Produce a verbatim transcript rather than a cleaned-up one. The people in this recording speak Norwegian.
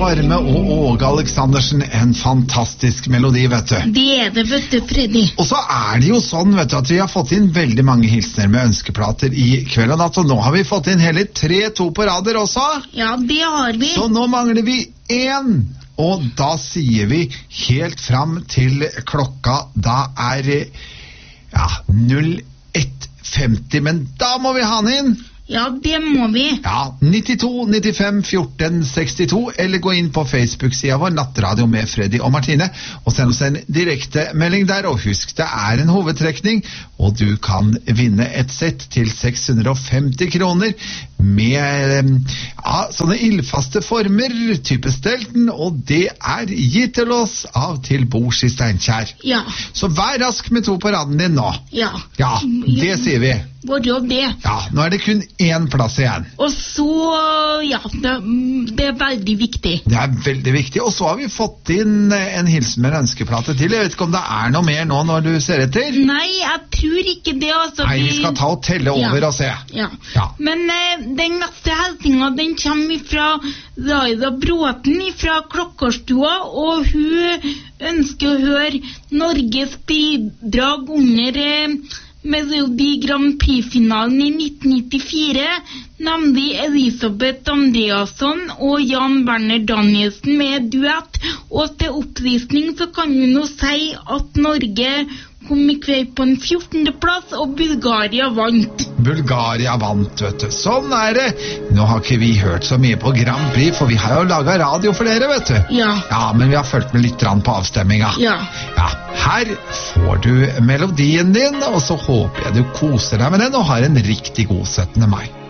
Kvarme og Åge Aleksandersen, en fantastisk melodi, vet du. Det er det, vet du, Freddy. Og så er det jo sånn, vet du, at vi har fått inn veldig mange hilsener med ønskeplater i kveld og natt, og nå har vi fått inn hele tre to på rader også. Ja, det har vi. Så nå mangler vi én, og da sier vi helt fram til klokka, da er ja, null ett femti, men da må vi ha den inn. Ja, det må vi. Ja, nittito nittifem fjorten sekstito, eller gå inn på Facebook-siden vår, Nattradio med Freddy og Martine, og send oss en direkte melding der, og husk, det er en hovedtrekning, og du kan vinne et sett til seks hundre og femti kroner med ja, sånne ildfaste former, type Stelten, og det er gitt til oss av Til Bords i Steinkjer. Ja. Så vær rask med to på raden din nå. Ja. Ja, det sier vi. Hvor gjør det? Ja, nå er det kun én plass igjen. Og så, ja, det, det er veldig viktig. Det er veldig viktig, og så har vi fått inn en hilsen med en ønskeplate til. Jeg vet ikke om det er noe mer nå når du ser etter? Nei, jeg tror ikke det, altså. Nei, vi skal ta og telle over ja. og se. Ja, ja. Men eh, den neste helsinga, den kommer fra Laila Bråten fra Klokkarstua, og hun ønsker å høre Norges bidrag under eh, Melodi Grand Prix-finalen i nitten nittifire, nemlig Elisabeth Andreasson og Jan Werner Danielsen med duett, og til opplysning så kan vi nå si at Norge kom i kveld på en fjortende plass, og Bulgaria vant. Bulgaria vant, vet du. Sånn er det. Nå har ikke vi hørt så mye på Grand Prix, for vi har jo laget radio for dere, vet du. Ja. Ja, men vi har følt med litt grann på avstemminga. Ja. Ja, her får du melodien din, og så håper jeg du koser deg med den, og har en riktig god syttende mai.